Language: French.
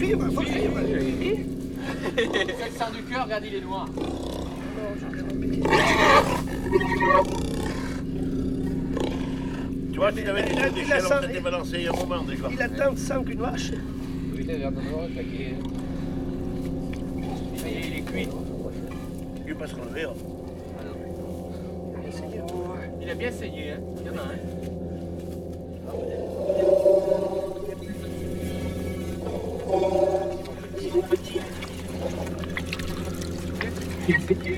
suivre, faut suivre. C'est le sang du cœur, regarde, il est noir. Tu vois, s'il avait dit d'échelle, on s'était balancé il y a un moment déjà. Il a tant de sang qu'une vache. Oui, il a l'air de noir, claqué. Il est cuit. Il peut pas se relever. Hein. Il a bien saigné, hein. Il y en a un. Petit.